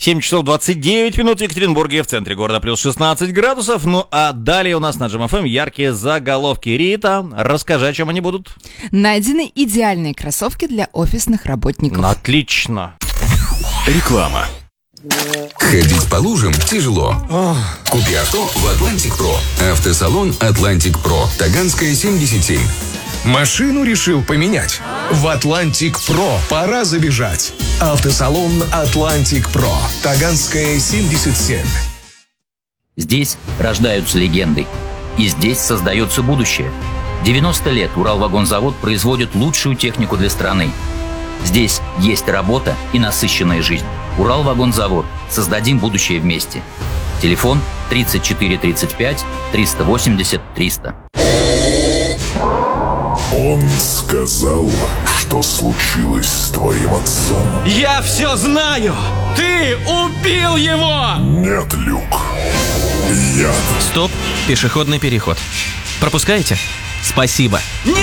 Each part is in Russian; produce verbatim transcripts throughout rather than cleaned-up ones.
семь часов двадцать девять минут в Екатеринбурге, в центре города плюс шестнадцать градусов. Ну а далее у нас на Джем эф эм яркие заголовки. Рита, расскажи, о чем они будут. Найдены идеальные кроссовки для офисных работников. Отлично. Реклама. Ходить по лужам тяжело. Купи авто в Atlantic Pro. Автосалон Atlantic Pro. Таганская, семьдесят семь. Машину решил поменять? В Atlantic Pro пора забежать. Автосалон Atlantic Pro. Таганская, семьдесят семь. Здесь рождаются легенды. И здесь создается будущее. девяносто лет Уралвагонзавод производит лучшую технику для страны. Здесь есть работа и насыщенная жизнь. Уралвагонзавод. Создадим будущее вместе. Телефон тридцать четыре тридцать пять триста восемьдесят триста. Он сказал, что случилось с твоим отцом. Я все знаю! Ты убил его! Нет, Люк. Я... Стоп, пешеходный переход. Пропускаете? Спасибо. Нет!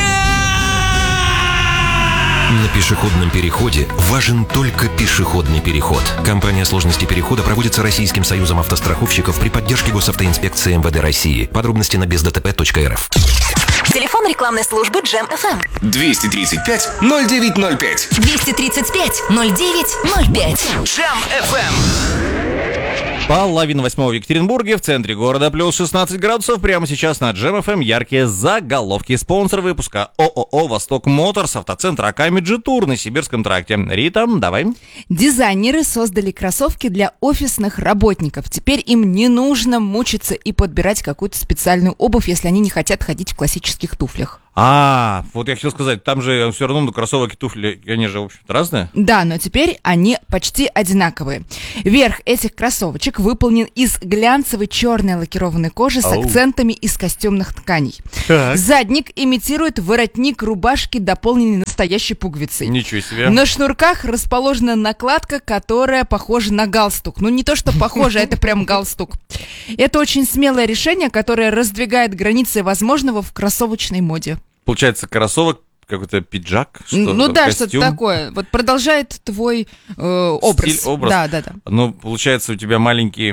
На пешеходном переходе важен только пешеходный переход. Компания «Сложности перехода» проводится Российским союзом автостраховщиков при поддержке госавтоинспекции эм вэ дэ России. Подробности на без дэ тэ пэ точка эр эф. Телефон рекламной службы Джем эф эм. двести тридцать пять ноль девять ноль пять. двести тридцать пять ноль девять ноль пять. Джем эф эм. Половина восьмого в Екатеринбурге, в центре города плюс шестнадцать градусов. Прямо сейчас на Джем эф эм яркие заголовки. Спонсор выпуска ООО «Восток Моторс», автоцентр Аками Джи-Тур на Сибирском тракте. Рита, давай. Дизайнеры создали кроссовки для офисных работников. Теперь им не нужно мучиться и подбирать какую-то специальную обувь, если они не хотят ходить в классических туфлях. А, вот я хотел сказать, там же все равно кроссовок и туфли, они же, в общем-то, разные. Да, но теперь они почти одинаковые. Верх этих кроссовочек выполнен из глянцевой черной лакированной кожи с Ау. акцентами из костюмных тканей. Так. Задник имитирует воротник рубашки, дополненный настоящей пуговицей. Ничего себе. На шнурках расположена накладка, которая похожа на галстук. Ну, не то, что похоже, а это прям галстук. Это очень смелое решение, которое раздвигает границы возможного в кроссовочной моде. Получается, кроссовок, какой-то пиджак, что Ну да, костюм. что-то такое. Вот продолжает твой э, образ. Стиль, образ. Да, да, да. Ну, получается, у тебя маленький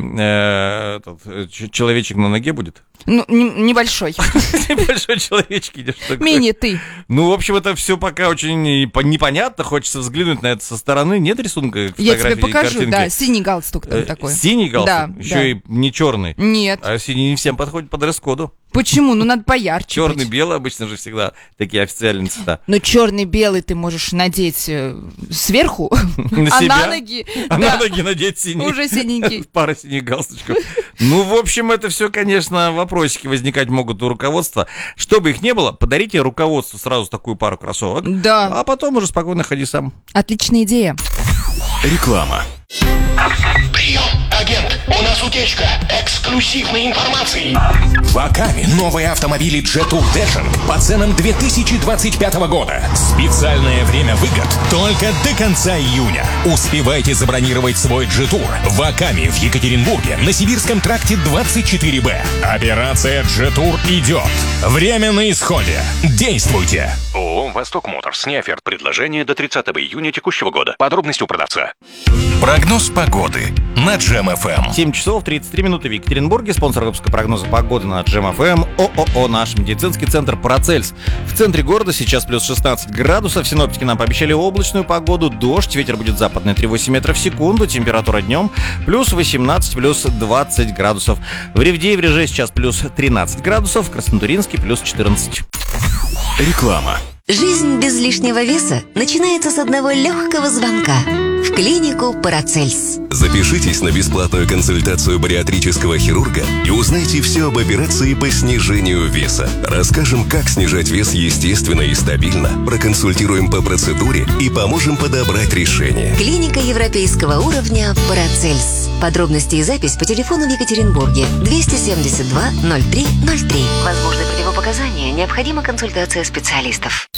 э, этот, э, ч- человечек на ноге будет? Ну, не- небольшой. Небольшой человечек идешь такой. Мини ты. Ну, в общем, это все пока очень непонятно. Хочется взглянуть на это со стороны. Нет рисунка, Я фотографии, тебе покажу, картинки? да, синий галстук там Э, такой. Синий галстук? Да, Еще да. и не черный. Нет. А синий не всем подходит по дресс-коду. Почему? Ну, надо поярче Черный, быть. белый обычно же всегда такие официальные цвета. Ну, черный-белый ты можешь надеть э, сверху, На а себя? на ноги, А да, на ноги надеть синий. уже синенький. Пара синих галстучков. Ну, в общем, это все, конечно, вопросики возникать могут у руководства. Чтобы их не было, подарите руководству сразу такую пару кроссовок. Да. А потом уже спокойно ходи сам. Отличная идея. Реклама. Прием, агент, у нас утечка эксклюзивной информации. В Аками новые автомобили Джи-Тур Dashing по ценам две тысячи двадцать пятого года. Специальное время выгод только до конца июня. Успевайте забронировать свой Джи-Тур в Аками в Екатеринбурге на Сибирском тракте двадцать четыре бэ. Операция Джи-Тур идет. Время на исходе. Действуйте. ООО «Восток Моторс». Не оферт. Предложение до тридцатого июня текущего года. Подробности у продавца. Прогноз погоды на Джем эф эм. семь часов тридцать три минуты в Екатеринбурге. Спонсор выпуска прогноза погоды на Джем эф эм ООО «Наш медицинский центр Парацельс». В центре города сейчас плюс шестнадцать градусов. Синоптики нам пообещали облачную погоду, дождь, ветер будет западный три целых восемь десятых метров в секунду. Температура днем плюс восемнадцать, плюс двадцать градусов. В Ревде и в Реже сейчас плюс тринадцать градусов. В Краснотуринске плюс четырнадцать. Реклама. Жизнь без лишнего веса начинается с одного легкого звонка в клинику Парацельс. Запишитесь на бесплатную консультацию бариатрического хирурга и узнайте все об операции по снижению веса. Расскажем, как снижать вес естественно и стабильно, проконсультируем по процедуре и поможем подобрать решение. Клиника европейского уровня Парацельс. Подробности и запись по телефону в Екатеринбурге двести семьдесят два ноль три ноль три. Возможны противопоказания, необходима консультация специалистов.